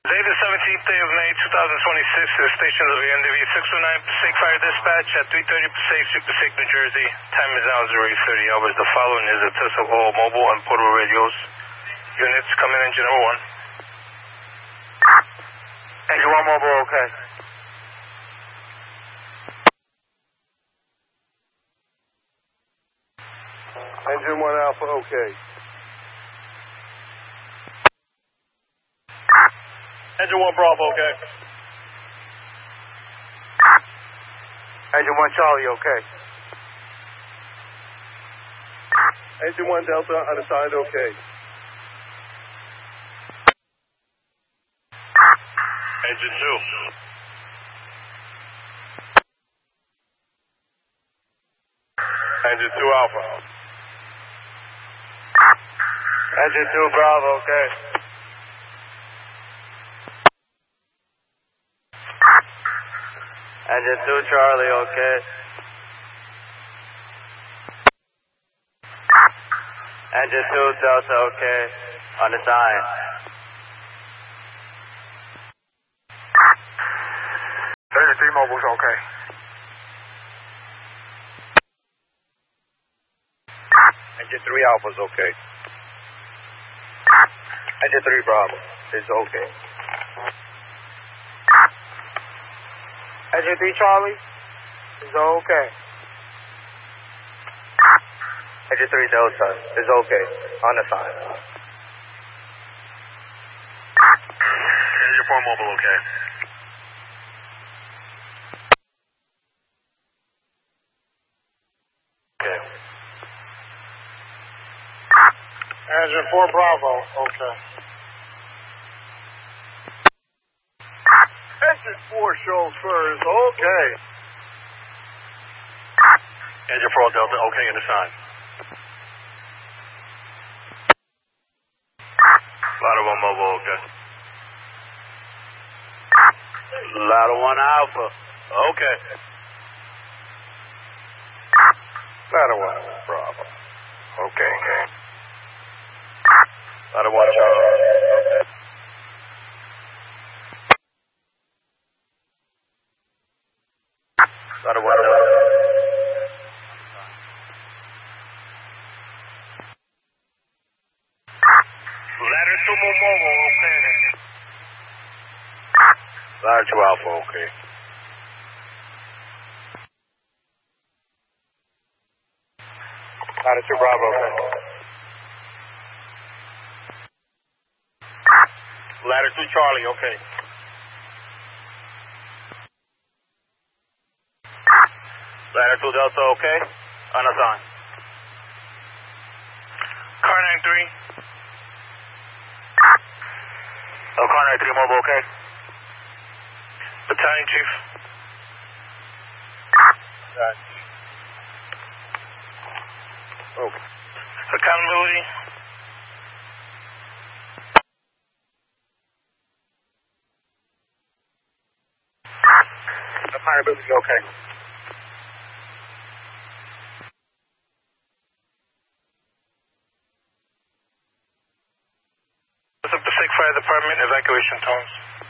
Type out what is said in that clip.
Today, the 17th day of May, 2026, to the stations of the NDV 619 Passaic Fire Dispatch at 330 Passaic, New Jersey. Time is now 0830 hours. The following is a test of all mobile and portable radios. Units, come in engine number 1. Engine 1 mobile, okay. Engine 1 Alpha, okay. Engine 1 Bravo, okay. Engine 1 Charlie, okay. Engine 1 Delta, unassigned, okay. Engine 2. Engine 2 Alpha. Engine 2 Bravo, okay. Engine 2 Charlie, okay. Engine 2 Delta, okay. Unassigned. Engine 3 Mobile's okay. Engine 3 Alpha's okay. Engine 3 Bravo is okay. Engine 3 Charlie is okay. Engine 3 Delta is okay. Unassigned. Engine 4 Mobile okay. Okay. Engine 4 Bravo okay. Engine 4 chauffeurs, okay. Engine 4 Delta, okay, and assigned. Ladder 1 Mobile, okay. Ladder 1 Alpha, okay. Ladder 1 Bravo, okay. Ladder 1 Charlie, okay. Ladder 1 Delta. Ladder 2 Mobile, okay. Ladder 2 Alpha, okay. Ladder 2 Bravo, okay. Ladder 2 Charlie, okay. Ladder 2 Delta, okay. Unassigned. Car 93. Oh, car 93 Mobile, okay. Battalion Chief. Okay. Accountability. Accountability, okay. What's up, Passaic Fire Department, evacuation tones.